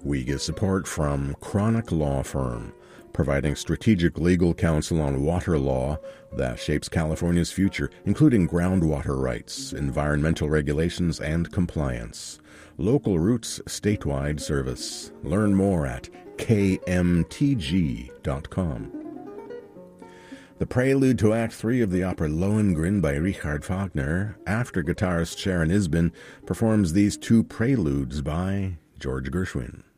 We get support from Chronic Law Firm, providing strategic legal counsel on water law that shapes California's future, including groundwater rights, environmental regulations, and compliance. Local roots statewide service. Learn more at kmtg.com. The prelude to Act 3 of the opera Lohengrin by Richard Wagner, after guitarist Sharon Isbin performs these two preludes by George Gershwin.